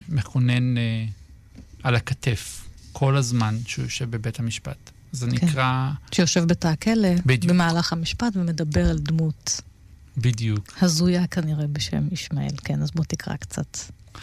מכונן על הכתף כל הזמן שהוא יושב בבית המשפט. זה נקרא... שיושב בתא הכלא במהלך המשפט ומדבר על דמות. בדיוק. הזויה כנראה בשם ישמעאל. כן, אז בוא תקרא קצת.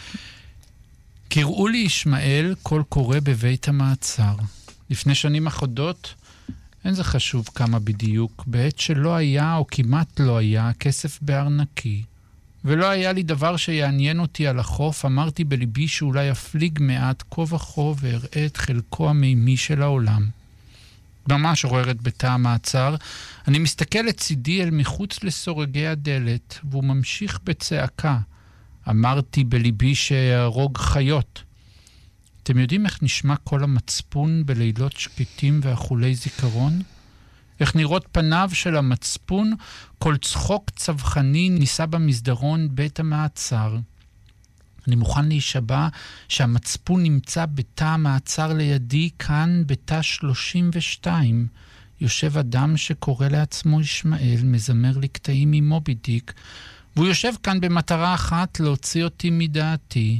קראו לי ישמעאל קול קורא בבית המעצר. לפני שנים אחדות, אין זה חשוב כמה בדיוק, בעת שלא היה או כמעט לא היה כסף בארנקי. ולא היה לי דבר שיעניין אותי על החוף, אמרתי בליבי שאולי אפליג מעט כה וכה ואראה את חלקו המימי של העולם. ממש עוררת בתא המעצר, אני מסתכל לצידי אל מחוץ לסורגי הדלת, והוא ממשיך בצעקה. אמרתי בליבי שיהרוג חיות. אתם יודעים איך נשמע כל המצפון בלילות שקטים ואכולי זיכרון? איך נראות פניו של המצפון, כל צחוק צווחני ניסה במסדרון בית המעצר. אני מוכן להישבע שהמצפון נמצא בתא המעצר לידי, כאן בתא 32. יושב אדם שקורא לעצמו ישמעאל, מזמר לי קטעים ממובי דיק, והוא יושב כאן במטרה אחת, להוציא אותי מדעתי.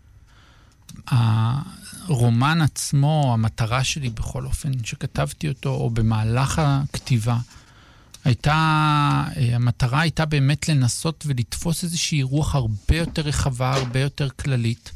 הרומן עצמו, המטרה שלי בכל אופן, שכתבתי אותו, או במהלך הכתיבה, המטרה הייתה באמת לנסות ולתפוס איזושהי רוח הרבה יותר רחבה, הרבה יותר כללית,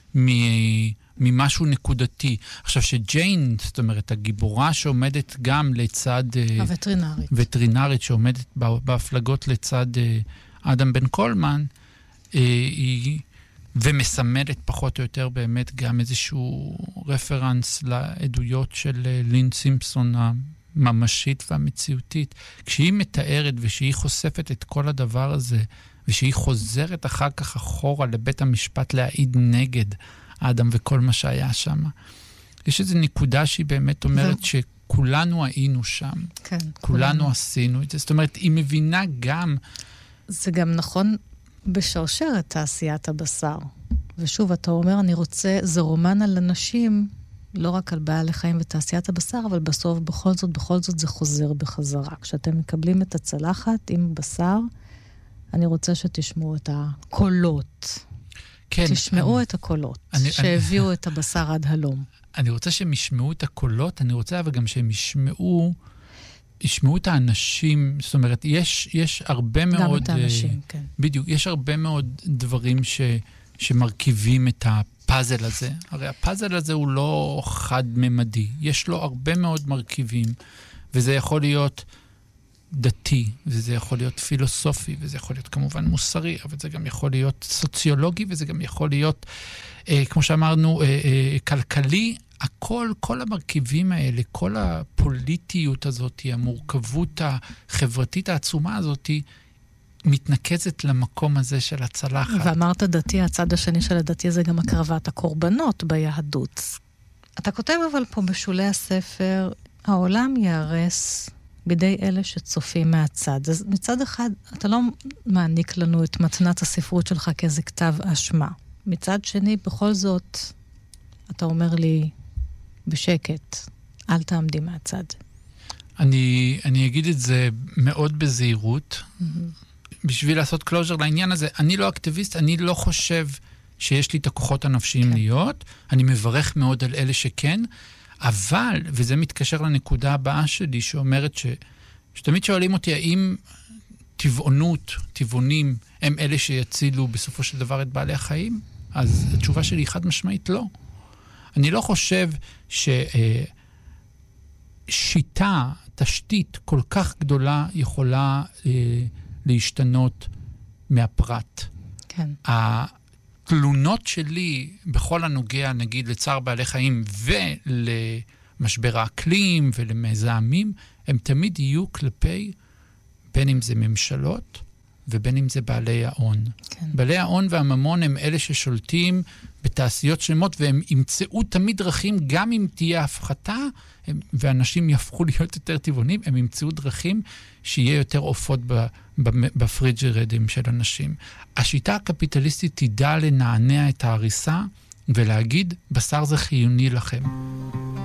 ממשהו נקודתי. עכשיו שג'יין, זאת אומרת, הגיבורה שעומדת גם לצד... הווטרינרית. וטרינרית שעומדת בהפלגות לצד אדם בן קולמן, היא... ומסמלת פחות או יותר באמת גם איזשהו רפרנס לעדויות של לין סימפסון הממשית והמציאותית. כשהיא מתארת ושהיא חושפת את כל הדבר הזה, ושהיא חוזרת אחר כך אחורה לבית המשפט להעיד נגד האדם וכל מה שהיה שם. יש איזו נקודה שהיא באמת אומרת שכולנו היינו שם. כן. כולנו עשינו את זה. זאת אומרת, היא מבינה גם... זה גם נכון... בשרשרת תעשיית הבשר. ושוב, אתה אומר, אני רוצה, זה רומן על אנשים, לא רק על בעלי חיים ותעשיית הבשר, אבל בסוף, בכל זאת זה חוזר בחזרה. כשאתם מקבלים את הצלחת עם בשר, אני רוצה שתשמעו את הקולות. כן. תשמעו את הקולות, שהביאו את הבשר עד הלום. אני רוצה שהם ישמעו את הקולות, אני רוצה אבל גם שהם ישמעו את האנשים, זאת אומרת, יש הרבה מאוד... גם את האנשים, כן. בדיוק, יש הרבה מאוד דברים שמרכיבים את הפאזל הזה. הרי הפאזל הזה הוא לא חד-ממדי. יש לו הרבה מאוד מרכיבים, וזה יכול להיות דתי, וזה יכול להיות פילוסופי, וזה יכול להיות כמובן מוסרי, אבל זה גם יכול להיות סוציולוגי, וזה גם יכול להיות, כמו שאמרנו, כלכלי. כל המרכיבים האלה, כל הפוליטיות הזאת, המורכבות החברתית העצומה הזאת, מתנקזת למקום הזה של הצלחת. ואמרת דתי, הצד השני של הדתי זה גם הקרבת הקורבנות ביהדות. אתה כותב אבל פה בשולי הספר, העולם יהרס בידי אלה שצופים מהצד. אז מצד אחד, אתה לא מעניק לנו את מתנת הספרות שלך כאיזה כתב אשמה. מצד שני, בכל זאת, אתה אומר לי, בשקט, אל תעמדי מהצד. אני אגיד את זה מאוד בזהירות, בשביל לעשות קלוז'ר לעניין הזה. אני לא אקטיביסט, אני לא חושב שיש לי את הכוחות הנפשיים להיות, אני מברך מאוד על אלה שכן, אבל, וזה מתקשר לנקודה הבאה שלי, שאומרת שתמיד שואלים אותי, האם טבעונים, הם אלה שיצילו בסופו של דבר את בעלי החיים? אז התשובה שלי חד משמעית לא. אני לא חושב ששיטה, תשתית כל כך גדולה יכולה להשתנות מהפרט. כן. התלונות שלי בכל הנוגע, נגיד, לצער בעלי חיים ולמשבר האקלים ולמזהמים, הם תמיד יהיו כלפי, בין אם זה ממשלות ובין אם זה בעלי ההון. כן. בעלי ההון והממון הם אלה ששולטים בתעשיות שלמות, והם ימצאו תמיד דרכים, גם אם תהיה הפחתה, ואנשים יהפכו להיות יותר טבעונים, הם ימצאו דרכים שיהיה יותר עופות בפריג'רדים של אנשים. השיטה הקפיטליסטית תדע לנענע את ההריסה, ולהגיד, בשר זה חיוני לכם.